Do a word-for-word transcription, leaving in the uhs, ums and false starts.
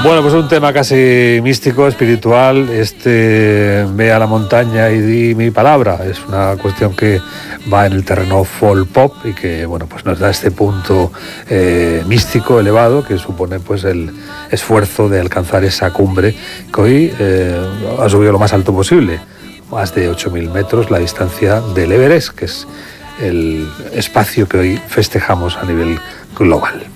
Bueno, pues un tema casi místico, espiritual, este ve a la montaña y di mi palabra. Es una cuestión que va en el terreno folk pop y que, bueno, pues nos da este punto eh, místico elevado que supone pues el esfuerzo de alcanzar esa cumbre que hoy eh, ha subido lo más alto posible, más de ocho mil metros, la distancia del Everest, que es el espacio que hoy festejamos a nivel global.